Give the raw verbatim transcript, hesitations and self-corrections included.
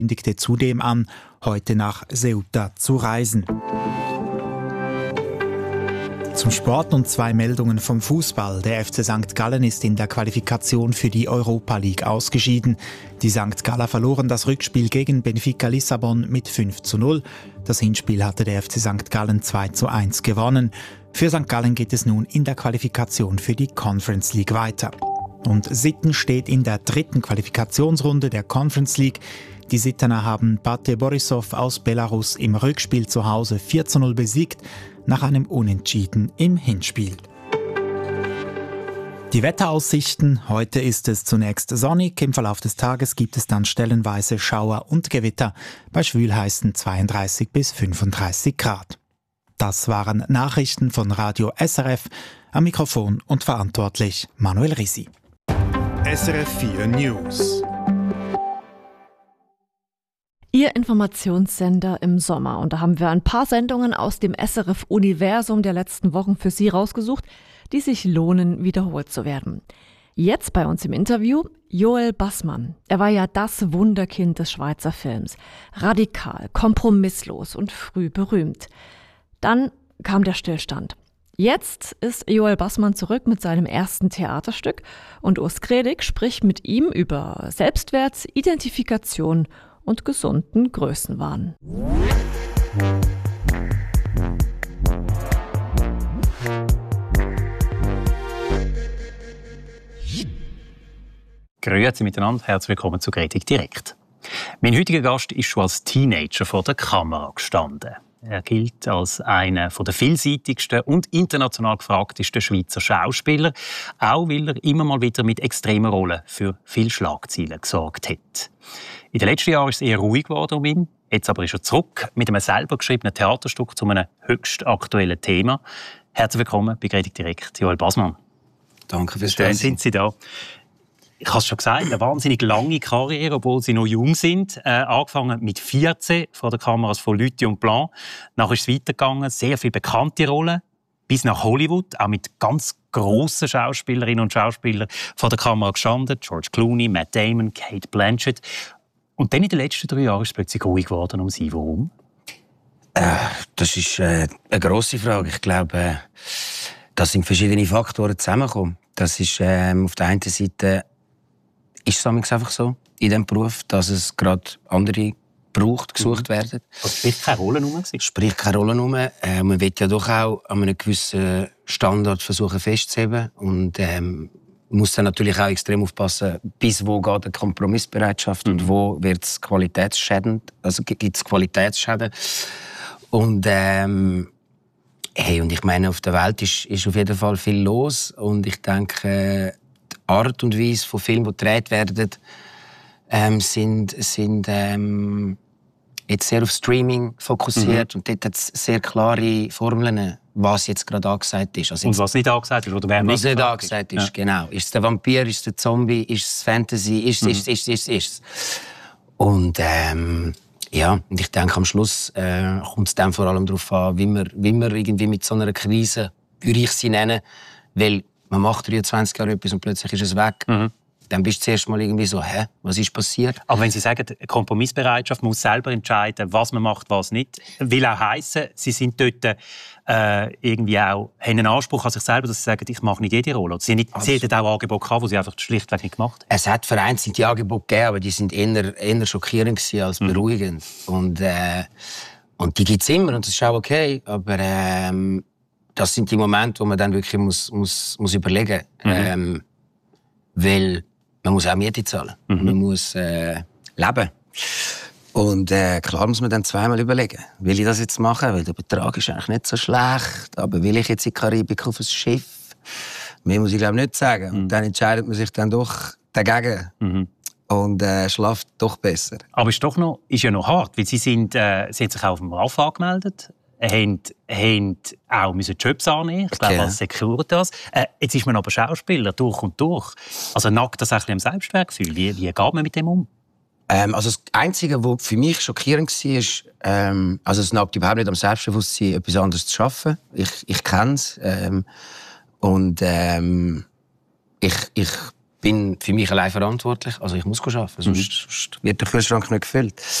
kündigte zudem an, heute nach Ceuta zu reisen. Zum Sport und zwei Meldungen vom Fußball. Der F C Sankt Gallen ist in der Qualifikation für die Europa League ausgeschieden. Die Sankt Galler verloren das Rückspiel gegen Benfica Lissabon mit fünf zu null. Das Hinspiel hatte der F C Sankt Gallen zwei zu eins gewonnen. Für Sankt Gallen geht es nun in der Qualifikation für die Conference League weiter. Und Sitten steht in der dritten Qualifikationsrunde der Conference League. Die Sittener haben Bate Borisov aus Belarus im Rückspiel zu Hause vier zu null besiegt, nach einem Unentschieden im Hinspiel. Die Wetteraussichten. Heute ist es zunächst sonnig. Im Verlauf des Tages gibt es dann stellenweise Schauer und Gewitter bei schwülheißen zweiunddreißig bis fünfunddreißig Grad. Das waren Nachrichten von Radio S R F. Am Mikrofon und verantwortlich Manuel Risi. S R F vier News. Ihr Informationssender im Sommer. Und da haben wir ein paar Sendungen aus dem S R F-Universum der letzten Wochen für Sie rausgesucht, die sich lohnen, wiederholt zu werden. Jetzt bei uns im Interview Joel Bassmann. Er war ja das Wunderkind des Schweizer Films. Radikal, kompromisslos und früh berühmt. Dann kam der Stillstand. Jetzt ist Joel Bassmann zurück mit seinem ersten Theaterstück und Urs Gredig spricht mit ihm über Selbstwert, Identifikation und gesunden Größenwahn. Grüezi miteinander, herzlich willkommen zu Gredig direkt. Mein heutiger Gast ist schon als Teenager vor der Kamera gestanden. Er gilt als einer der vielseitigsten und international gefragtesten Schweizer Schauspieler, auch weil er immer mal wieder mit extremen Rollen für viele Schlagzeilen gesorgt hat. In den letzten Jahren ist es eher ruhig geworden um ihn. Jetzt aber ist er zurück mit einem selber geschriebenen Theaterstück zu einem höchst aktuellen Thema. Herzlich willkommen bei Gredig direkt, Joel Bassmann. Danke fürs Schön sind Sie da. Ich habe es schon gesagt, eine wahnsinnig lange Karriere, obwohl Sie noch jung sind. Äh, angefangen mit vierzehn vor den Kameras von Lüthi und Blanc. Nachher ist es weitergegangen, sehr viele bekannte Rollen, bis nach Hollywood, auch mit ganz grossen Schauspielerinnen und Schauspielern vor der Kamera gestanden. George Clooney, Matt Damon, Cate Blanchett. Und dann in den letzten drei Jahren ist es plötzlich ruhig geworden um Sie. Warum? Äh, das ist äh, eine grosse Frage. Ich glaube, äh, das sind verschiedene Faktoren zusammengekommen. Das ist äh, auf der einen Seite ist es einfach so in diesem Beruf, dass es gerade andere braucht, gesucht mhm. werden. Es spricht keine Rolle rum. Es spricht keine Rolle rum. Äh, man will ja doch auch an einem gewissen Standard versuchen festzuheben. Und ähm, muss dann natürlich auch extrem aufpassen, bis wo geht eine Kompromissbereitschaft mhm. und wo wird es qualitätsschädend, also gibt es Qualitätsschäden. Und ähm, hey, und ich meine, auf der Welt ist, ist auf jeden Fall viel los. Und ich denke, die Art und Weise von Filmen, die gedreht werden, ähm, sind, sind ähm, jetzt sehr auf Streaming fokussiert. Mhm. Und dort hat es sehr klare Formeln, was jetzt gerade angesagt ist. Also und was nicht angesagt ist, oder wer was nicht nicht angesagt ist, ja. Genau. Ist es der Vampir, ist es der Zombie, ist es Fantasy, ist es, mhm. ist es, ist es, ist es, ist es. Und ähm, ja, und ich denke, am Schluss äh, kommt es dann vor allem darauf an, wie man, wie man irgendwie mit so einer Krise, würde ich sie nennen, weil man macht dreiundzwanzig Jahre etwas und plötzlich ist es weg. Mhm. Dann bist du zuerst mal irgendwie so, hä, was ist passiert? Aber wenn Sie sagen, Kompromissbereitschaft, man muss selber entscheiden, was man macht, was nicht, will auch heissen, Sie sind dort äh, irgendwie auch, haben einen Anspruch an sich selber, dass Sie sagen, ich mache nicht jede Rolle. Sie, nicht, also, Sie hätten auch Angebote gehabt, die Sie einfach schlichtweg nicht gemacht haben. Es hat vereinzelte Angebote gegeben, aber die sind eher, eher schockierend als beruhigend. Mhm. Und, äh, und die gibt es immer und das ist auch okay, aber ähm, das sind die Momente, wo man dann wirklich muss, muss, muss überlegen muss. Mhm. Ähm, weil man muss auch Miete zahlen. Mhm. Man muss äh, leben. Und äh, klar muss man dann zweimal überlegen, will ich das jetzt machen? Weil der Betrag ist eigentlich nicht so schlecht. Aber will ich jetzt in die Karibik auf ein Schiff? Mehr muss ich glaube nicht sagen. Mhm. Und dann entscheidet man sich dann doch dagegen. Mhm. Und äh, schlaft doch besser. Aber ist doch noch, ist ja noch hart, weil Sie sind, äh, Sie haben sich auch auf dem R A F angemeldet. Haben, haben auch müssen Jobs annehmen, ich glaube, okay. als Securitas. Äh, jetzt ist man aber Schauspieler, durch und durch. Also nagt das ein bisschen am Selbstwertgefühl. Wie, wie geht man mit dem um? Ähm, also das Einzige, was für mich schockierend war, ist, ähm, also es nagt überhaupt nicht am Selbstbewusstsein, etwas anderes zu schaffen. Ich, ich kenne es. Ähm, und ähm, ich, ich bin für mich allein verantwortlich. Also ich muss arbeiten, sonst, mhm. sonst wird der Kühlschrank nicht gefüllt.